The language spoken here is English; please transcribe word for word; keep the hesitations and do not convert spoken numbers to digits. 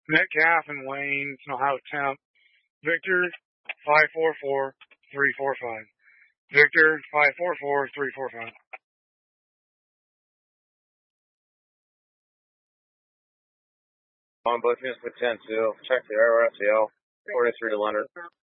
Metcalf and Wayne, Ohio temp. Victor, five four four, three four five. Victor, five four four, three four five. On both units with ten two. Check the R S L. forty-three to Leonard.